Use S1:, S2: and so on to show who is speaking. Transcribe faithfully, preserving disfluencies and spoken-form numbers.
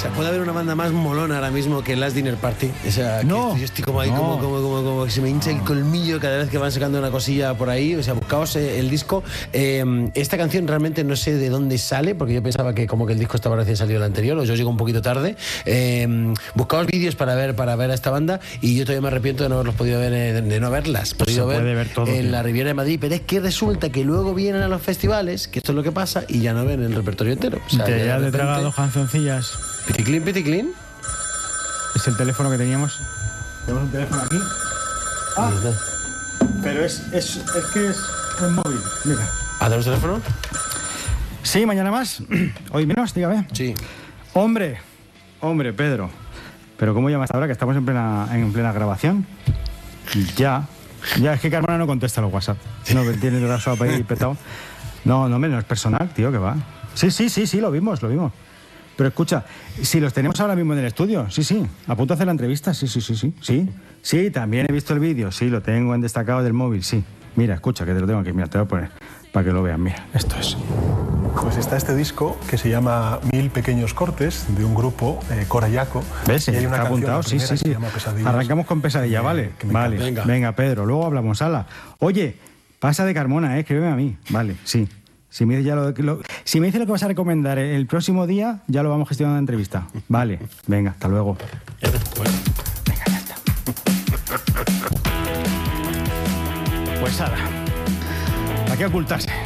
S1: sea, puede haber una banda más molona ahora mismo que Last Dinner Party. O sea,
S2: no,
S1: que yo estoy como ahí,
S2: no.
S1: como, como, como, como que se me hincha el colmillo cada vez que van sacando una cosilla por ahí. O sea, buscaos el disco. Eh, esta canción realmente no sé de dónde sale, porque yo pensaba que como que el disco estaba recién salido el anterior, o yo llego un poquito tarde. Eh, buscaos vídeos para ver, para ver a esta banda, y yo todavía me arrepiento de no haberlos podido ver, de, de no haberlas podido
S2: se
S1: ver,
S2: ver todo,
S1: en
S2: tío.
S1: la Riviera de Madrid. Pero es que resulta que luego vienen a los festivales, que esto es lo que pasa, y ya no ven el repertorio entero. O sea,
S2: Te
S1: ya
S2: ya
S1: de
S2: de
S1: repente-
S2: tragado cancioncillas.
S1: Piticlin, piticlin.
S2: Es el teléfono que teníamos. Tenemos un teléfono aquí. Ah, pero es, es, es que es un móvil. Mira.
S1: ¿Hacemos teléfono?
S2: Sí, mañana más. Hoy menos, dígame.
S1: Sí.
S2: Hombre, hombre, Pedro. Pero ¿cómo llamas ahora que estamos en plena, en plena grabación? Ya. Ya, es que Carmona no contesta los WhatsApp. No, tiene el brazo ahí petado. No, no, hombre, no es personal, tío, que va. Sí, sí, sí, sí, lo vimos, lo vimos. Pero escucha, si los tenemos ahora mismo en el estudio, sí, sí, a punto de hacer la entrevista, sí, sí, sí, sí, sí, sí, también he visto el vídeo, sí, lo tengo en destacado del móvil, sí. Mira, escucha, que te lo tengo aquí, mira, te lo voy a poner para que lo vean, mira, esto es.
S3: Pues está este disco que se llama Mil Pequeños Cortes, de un grupo, eh, Corayaco.
S2: ¿Ves?
S3: Y hay una
S2: Está
S3: canción,
S2: apuntado,
S3: la
S2: sí,
S3: primera,
S2: sí,
S3: que
S2: sí.
S3: se llama Pesadillas.
S2: Arrancamos con Pesadilla,
S3: Que-
S2: ¿vale?
S3: que me
S2: Vale,
S3: encanta.
S2: venga. venga, Pedro, luego hablamos, ala. Oye, pasa de Carmona, ¿eh? Escríbeme a mí, vale, sí. Si me, dice ya lo, lo- si me dice lo que vas a recomendar el próximo día, ya lo vamos gestionando en la entrevista. Vale, venga, hasta luego. Venga, ya está. Pues ala, ¿a qué ocultarse?